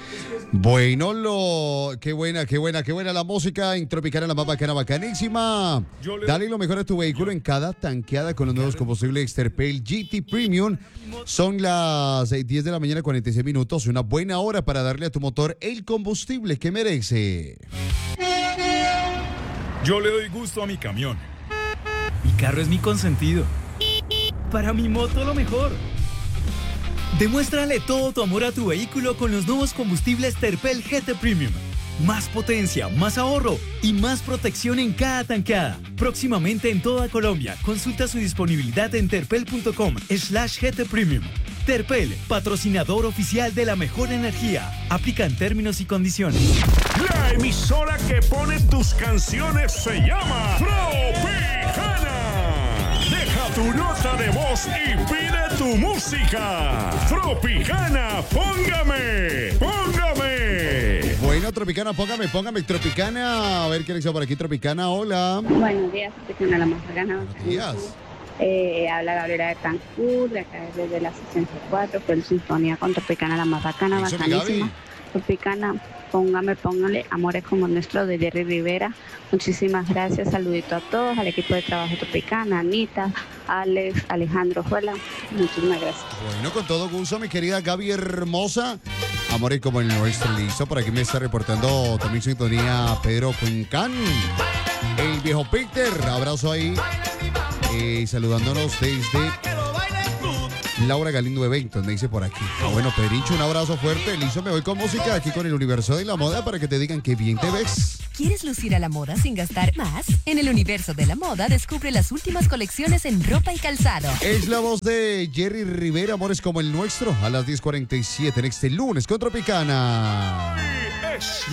Bueno, qué buena la música en Tropicana, la más bacana, bacanísima. Dale lo mejor a tu vehículo en cada tanqueada con los nuevos combustibles Terpel GT Premium. Son las 10 de la mañana, 46 minutos. Una buena hora para darle a tu motor el combustible que merece. Yo le doy gusto a mi camión. Mi carro es mi consentido. Para mi moto lo mejor. Demuéstrale todo tu amor a tu vehículo con los nuevos combustibles Terpel GT Premium. Más potencia, más ahorro y más protección en cada tanqueada. Próximamente en toda Colombia. Consulta su disponibilidad en terpel.com/GT Premium. Terpel, patrocinador oficial de la mejor energía. Aplican términos y condiciones. La emisora que pone tus canciones se llama Tropicana. Deja tu nota de voz y pide tu música. Tropicana, póngame. Bueno, Tropicana, póngame, Tropicana. A ver qué le hizo por aquí, Tropicana, hola. Buenos días, Tropicana, la más bacana. Buenos días. Habla Gabriela de Cancún, de acá desde la 64, fue el Sinfonía con Tropicana, la más bacana, Eso, bacanísima. Tropicana, póngale Amores como nuestro de Jerry Rivera. Muchísimas gracias, saludito a todos, al equipo de trabajo Tropicana, Anita, Alex, Alejandro Juela, muchísimas gracias. Bueno, con todo gusto, mi querida Gaby hermosa. Amores como el nuestro, listo. Por aquí me está reportando también sintonía Pedro Cuencán. El viejo Peter, abrazo ahí. Saludándonos desde Laura Galindo Eventos, me dice por aquí. Bueno, Pedricho, un abrazo fuerte. Listo, me voy con música aquí con el universo de la moda para que te digan que bien te ves. ¿Quieres lucir a la moda sin gastar más? En el universo de la moda descubre las últimas colecciones en ropa y calzado. Es la voz de Jerry Rivera, Amores como el nuestro, a las 10:47 en este lunes con Tropicana.